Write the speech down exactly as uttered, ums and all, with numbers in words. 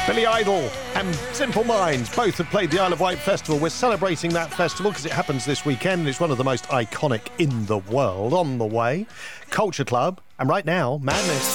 Billy Idol and Simple Minds both have played the Isle of Wight Festival. We're celebrating that festival because it happens this weekend. It's one of the most iconic in the world. On the way, Culture Club, and right now, Madness.